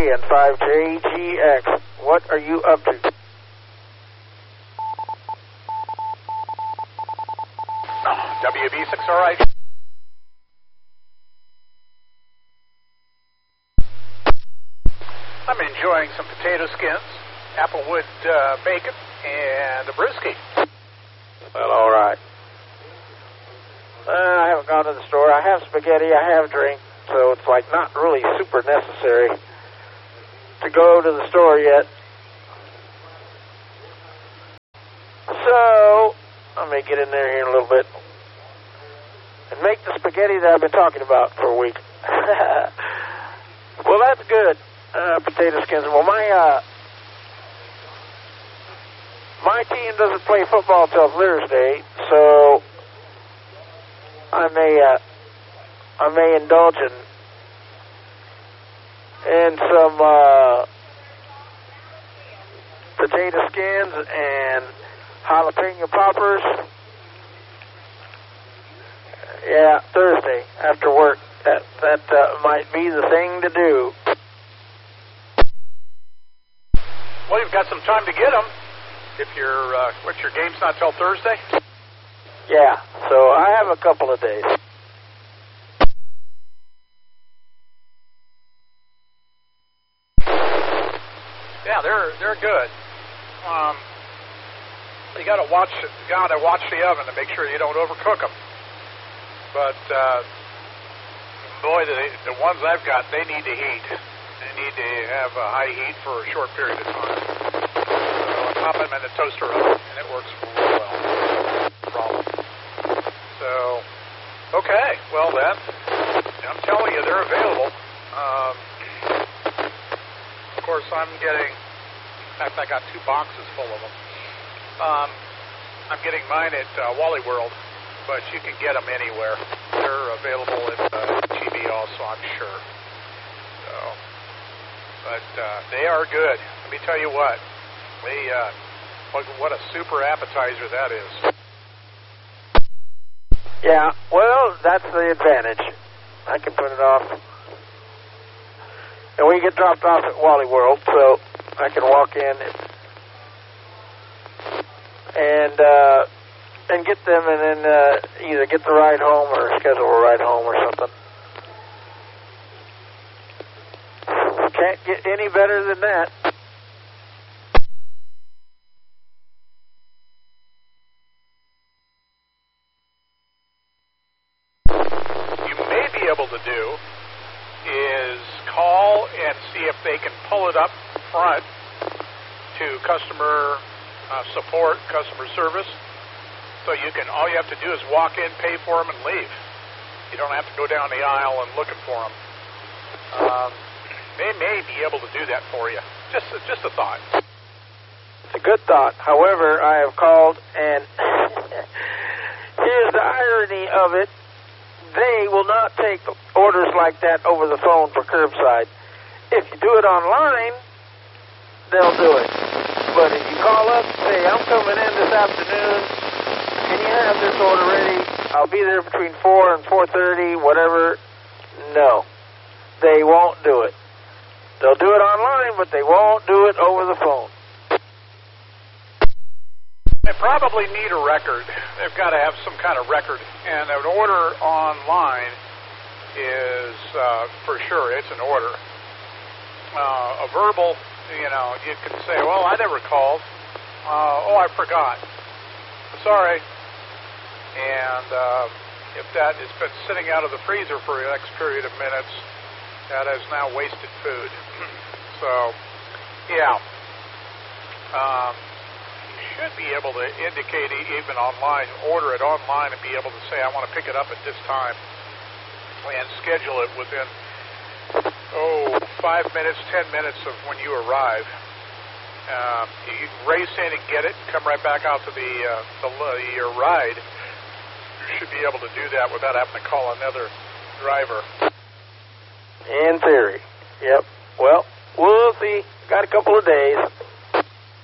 and 5JGX. What are you up to? WB6RI. I'm enjoying some potato skins, applewood bacon, and a brisket. Well, all right. I haven't gone to the store. I have spaghetti. I have drink. So it's like not really super necessary to go to the store yet. So I may get in there here in a little bit and make the spaghetti that I've been talking about for a week. Well, that's good. Potato skins. Well, my team doesn't play football till Thursday, so I may indulge in some potato skins and jalapeno poppers. Yeah, Thursday after work. That might be the thing to do. Well, you've got some time to get them. If your game's not till Thursday? Yeah, so I have a couple of days. Yeah, they're good. You gotta watch the oven to make sure you don't overcook them. But boy, the ones I've got, they need to heat. They need to have a high heat for a short period of time. So I pop them in the toaster oven, and it works real well. No problem. So, okay, well then, I'm telling you, they're available. Of course, I'm getting. In fact, I got 2 boxes full of them. I'm getting mine at Wally World, but you can get them anywhere. They're available at GB also, I'm sure. So, but they are good. Let me tell you what. What a super appetizer that is. Yeah, well, that's the advantage. I can put it off. And we get dropped off at Wally World, so I can walk in and get them, and then either get the ride home or schedule a ride home or something. Can't get any better than that. You may be able to do is call and see if they can pull it up front to customer support, customer service. So all you have to do is walk in, pay for them, and leave. You don't have to go down the aisle and looking for them. They may be able to do that for you. Just a thought. It's a good thought. However, I have called, and here's the irony of it. They will not take orders like that over the phone for curbside. If you do it online, they'll do it. But if you call up and say, I'm coming in this afternoon, can you have this order ready? I'll be there between 4 and 4:30, whatever. No, they won't do it. They'll do it online, but they won't do it over the phone. They probably need a record. They've got to have some kind of record. And an order online is, for sure, it's an order. A verbal, you can say, well, I never called. I forgot. Sorry. And if that has been sitting out of the freezer for the next period of minutes, that is now wasted food. So, yeah. You should be able to indicate even online, order it online and be able to say, I want to pick it up at this time and schedule it within, 5 minutes, 10 minutes of when you arrive. You can race in and get it and come right back out to your ride. You should be able to do that without having to call another driver. In theory. Yep. Well, we'll see. Got a couple of days.